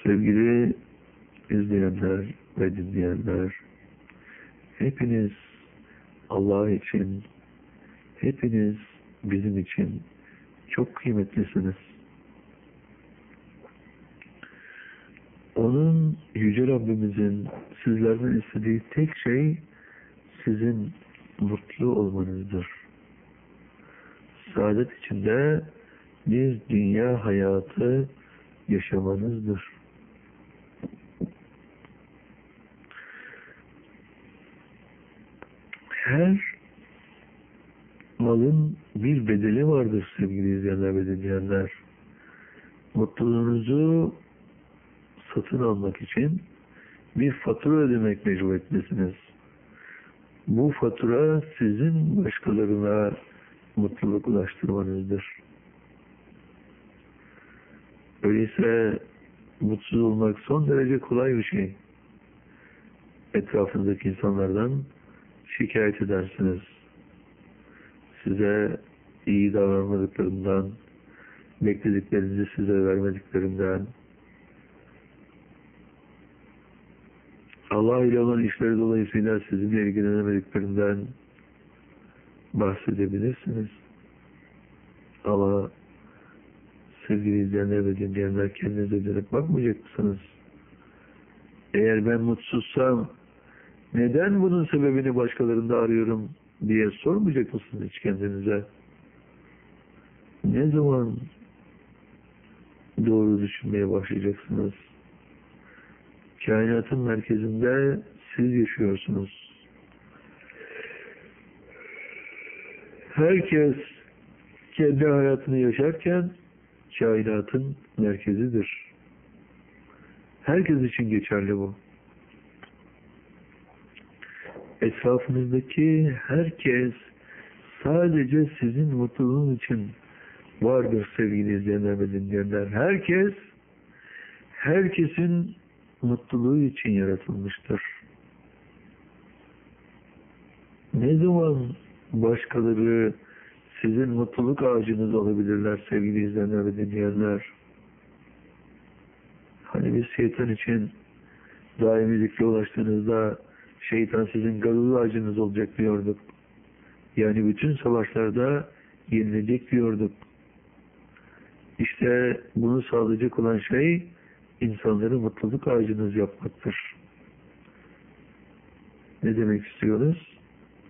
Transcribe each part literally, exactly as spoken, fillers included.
Sevgili izleyenler ve dinleyenler, hepiniz Allah için, hepiniz bizim için çok kıymetlisiniz. Onun, Yüce Rabbimizin sizlerden istediği tek şey sizin mutlu olmanızdır. Saadet içinde bir dünya hayatı yaşamanızdır. Her malın bir bedeli vardır sevgili izleyenler ve dinleyenler. Mutluluğunuzu satın almak için bir fatura ödemek mecburiyetindesiniz. Bu fatura sizin başkalarına mutluluk ulaştırmanızdır. Öyleyse mutsuz olmak son derece kolay bir şey. Etrafınızdaki insanlardan şikayet edersiniz. Size iyi davranmadıklarından, beklediklerinizi size vermediklerinden, Allah ile olan işleri dolayısıyla sizinle ilgilenemediklerinden bahsedebilirsiniz. Ama sevgili izleyenler ve dinleyenler, kendinize dönüp bakmayacak mısınız? Eğer ben mutsuzsam neden bunun sebebini başkalarında arıyorum diye sormayacak mısınız hiç kendinize? Ne zaman doğru düşünmeye başlayacaksınız? Kainatın merkezinde siz yaşıyorsunuz. Herkes kendi hayatını yaşarken kainatın merkezidir. Herkes için geçerli bu. Etrafınızdaki herkes sadece sizin mutluluğunuz için vardır sevgili izleyenler ve dinleyenler. Herkes, herkesin mutluluğu için yaratılmıştır. Ne zaman başkaları sizin mutluluk ağacınız olabilirler sevgili izleyenler ve dinleyenler? Hani biz şeytan için daimi zikre ulaştığınızda şeytan sizin gazoz ağacınız olacak diyorduk. Yani bütün savaşlarda yenilecek diyorduk. İşte bunu sağlayacak olan şey insanları mutluluk ağacınız yapmaktır. Ne demek istiyoruz?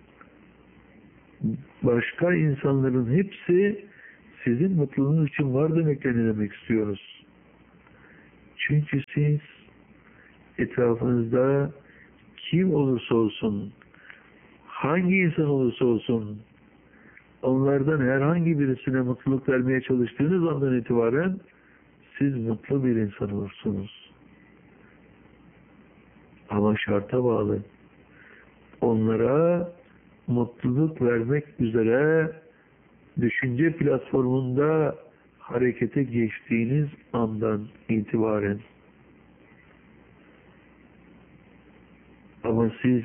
Başka insanların hepsi sizin mutluluğunuz için var demekle ne demek istiyoruz? Çünkü siz etrafınızda kim olursa olsun, hangi insan olursa olsun, onlardan herhangi birisine mutluluk vermeye çalıştığınız andan itibaren siz mutlu bir insan olursunuz. Ama şarta bağlı. Onlara mutluluk vermek üzere düşünce platformunda harekete geçtiğiniz andan itibaren. Ama siz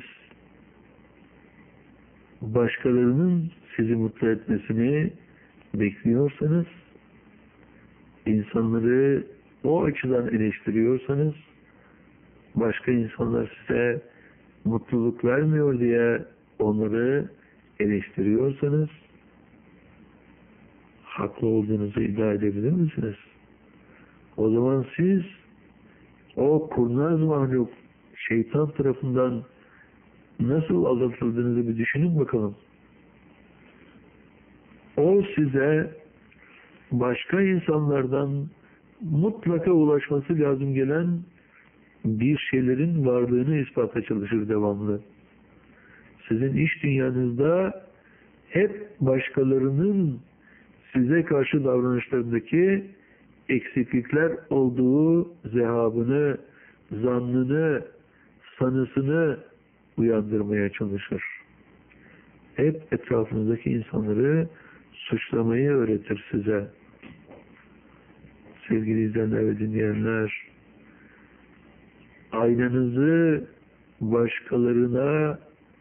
başkalarının sizi mutlu etmesini bekliyorsanız, insanları o açıdan eleştiriyorsanız, başka insanlar size mutluluk vermiyor diye onları eleştiriyorsanız, haklı olduğunuzu iddia edebilir misiniz? O zaman siz o kurnaz mahluk şeytan tarafından nasıl aldatıldığınızı bir düşünün bakalım. O size başka insanlardan mutlaka ulaşması lazım gelen bir şeylerin varlığını ispata çalışır devamlı. Sizin iş dünyanızda hep başkalarının size karşı davranışlarındaki eksiklikler olduğu zehabını, zannını, sanısını uyandırmaya çalışır. Hep etrafınızdaki insanları suçlamayı öğretir size. Sevgili izleyenler ve dinleyenler, aynanızı başkalarına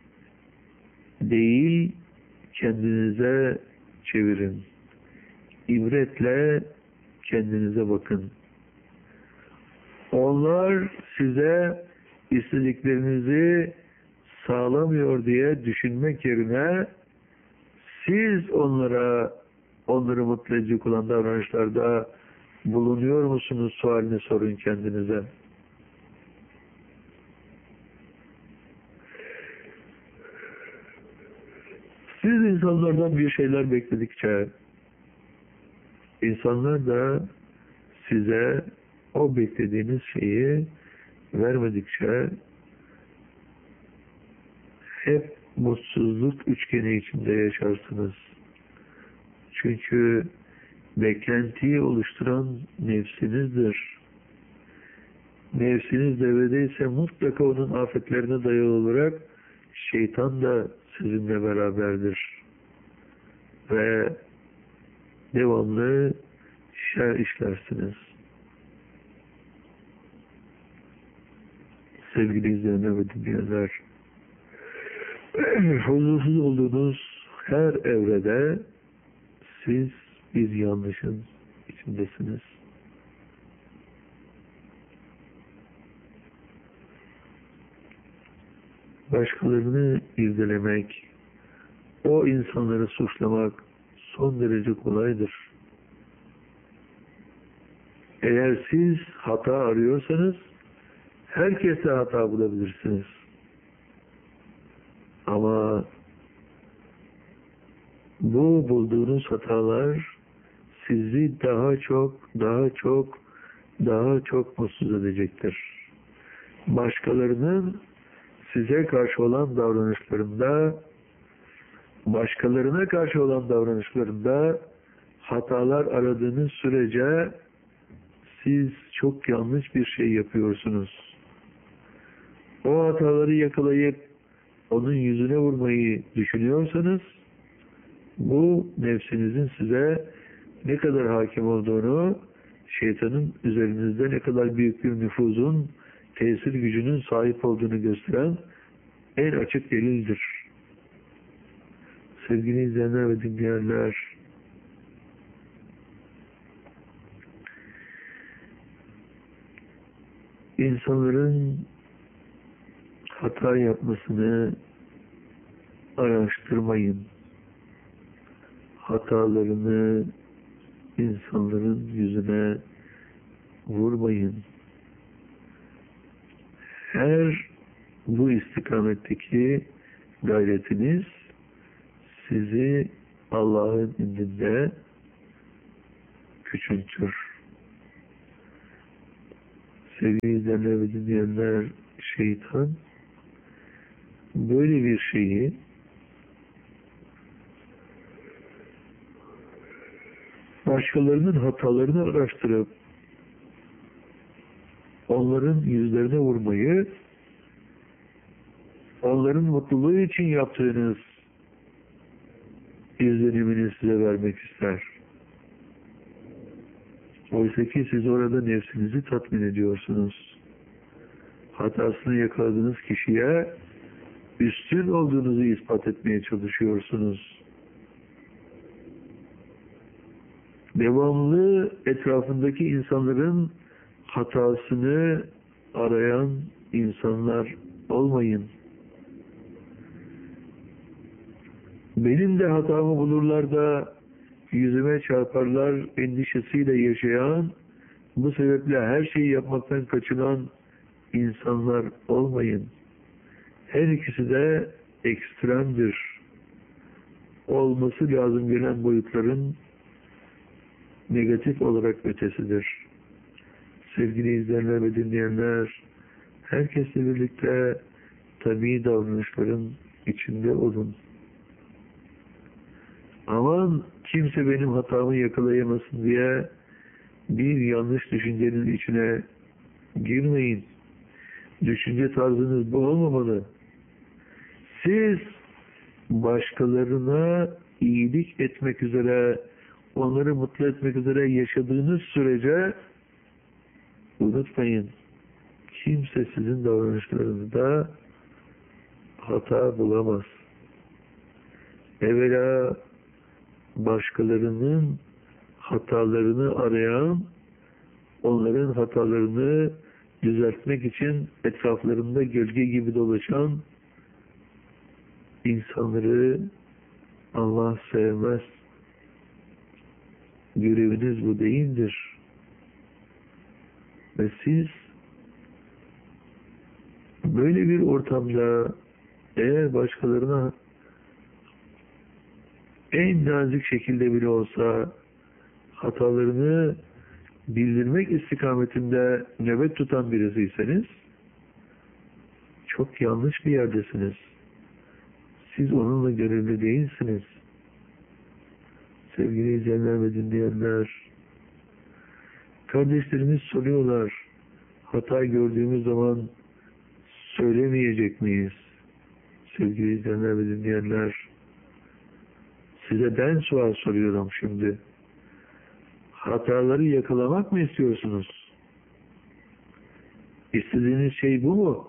değil, kendinize çevirin. İbretle kendinize bakın. Onlar size istediklerinizi sağlamıyor diye düşünmek yerine siz onlara onları mutlu edecek olan davranışlarda bulunuyor musunuz sualini sorun kendinize. Siz insanlardan bir şeyler bekledikçe insanlar da size o beklediğiniz şeyi vermedikçe hep mutsuzluk üçgeni içinde yaşarsınız. Çünkü beklentiyi oluşturan nefsinizdir. Nefsiniz devredeyse mutlaka onun afetlerine dayalı olarak şeytan da sizinle beraberdir. Ve devamlı şer işlersiniz. Sevgili izleyenler ve dinleyenler, huzursuz olduğunuz her evrede siz bir yanlışın içindesiniz. Başkalarını irdelemek, o insanları suçlamak son derece kolaydır. Eğer siz hata arıyorsanız herkese hata bulabilirsiniz. Ama bu bulduğunuz hatalar sizi daha çok, daha çok, daha çok mutsuz edecektir. Başkalarının size karşı olan davranışlarında, başkalarına karşı olan davranışlarında hatalar aradığınız sürece siz çok yanlış bir şey yapıyorsunuz. O hataları yakalayıp onun yüzüne vurmayı düşünüyorsanız, bu nefsinizin size ne kadar hakim olduğunu, şeytanın üzerinizde ne kadar büyük bir nüfuzun, tesir gücünün sahip olduğunu gösteren en açık delildir. Sevgili izleyenler ve dinleyenler, insanların hata yapmasını araştırmayın. Hatalarını insanların yüzüne vurmayın. Her bu istikametteki gayretiniz sizi Allah'ın indinde küçültür. Sevgili izleyenler ve dinleyenler, şeytan böyle bir şeyi başkalarının hatalarını araştırıp onların yüzlerine vurmayı, onların mutluluğu için yaptığınız izlenimini size vermek ister. Oysa ki siz orada nefsinizi tatmin ediyorsunuz. Hatasını yakaladığınız kişiye üstün olduğunuzu ispat etmeye çalışıyorsunuz. Devamlı etrafındaki insanların hatasını arayan insanlar olmayın. Benim de hatamı bulurlar da yüzüme çarparlar endişesiyle yaşayan, bu sebeple her şeyi yapmaktan kaçınan insanlar olmayın. Her ikisi de ekstremdir. Olması lazım gelen boyutların negatif olarak ötesidir. Sevgili izleyenler ve dinleyenler, herkesle birlikte tabii davranışların içinde olun. Aman kimse benim hatamı yakalayamasın diye bir yanlış düşüncenin içine girmeyin. Düşünce tarzınız bu olmamalı. Siz başkalarına iyilik etmek üzere, onları mutlu etmek üzere yaşadığınız sürece unutmayın, kimse sizin davranışlarınızda hata bulamaz. Evvela başkalarının hatalarını arayan, onların hatalarını düzeltmek için etraflarında gölge gibi dolaşan insanları Allah sevmez. Göreviniz bu değildir. Ve siz böyle bir ortamda eğer başkalarına en nazik şekilde bile olsa hatalarını bildirmek istikametinde nöbet tutan birisiyseniz çok yanlış bir yerdesiniz. Siz onunla görevli değilsiniz. Sevgili izleyenler ve dinleyenler, kardeşlerimiz soruyorlar, hata gördüğümüz zaman söylemeyecek miyiz? Sevgili izleyenler ve dinleyenler, size ben sual soruyorum şimdi. Hataları yakalamak mı istiyorsunuz? İstediğiniz şey bu mu?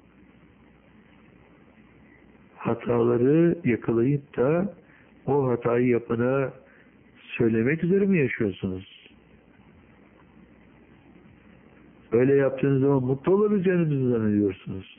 Hataları yakalayıp da o hatayı yapana söylemek üzere mi yaşıyorsunuz? Öyle yaptığınız zaman mutlu olabileceğinizi zannediyorsunuz.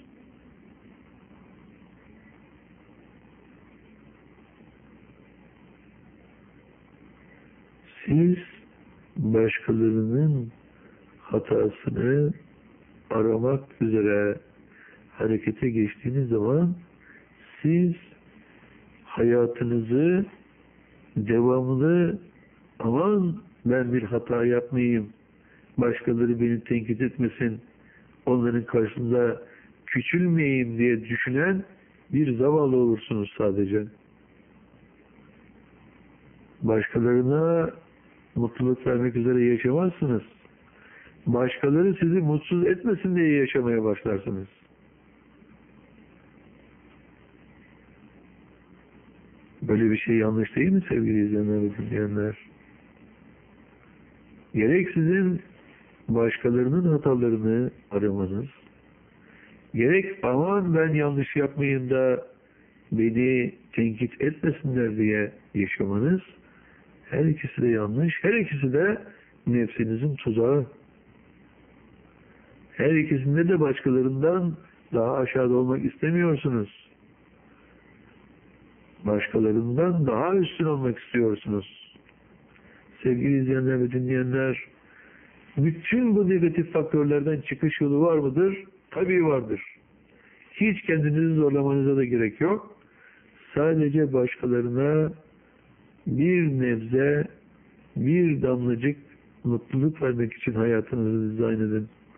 Siz başkalarının hatasını aramak üzere harekete geçtiğiniz zaman siz hayatınızı devamlı aman ben bir hata yapmayayım, başkaları beni tenkit etmesin, onların karşısında küçülmeyeyim diye düşünen bir zavallı olursunuz sadece. Başkalarına mutluluk vermek üzere yaşamazsınız. Başkaları sizi mutsuz etmesin diye yaşamaya başlarsınız. Böyle bir şey yanlış değil mi sevgili izleyenler ve dinleyenler? Gerek sizin başkalarının hatalarını aramanız, gerek aman ben yanlış yapmayayım da beni tenkit etmesinler diye yaşamanız, her ikisi de yanlış, her ikisi de nefsinizin tuzağı. Her ikisinde de başkalarından daha aşağıda olmak istemiyorsunuz. Başkalarından daha üstün olmak istiyorsunuz. Sevgili izleyenler ve dinleyenler, bütün bu negatif faktörlerden çıkış yolu var mıdır? Tabii vardır. Hiç kendinizi zorlamanıza da gerek yok. Sadece başkalarına bir nebze, bir damlacık mutluluk vermek için hayatınızı dizayn edin.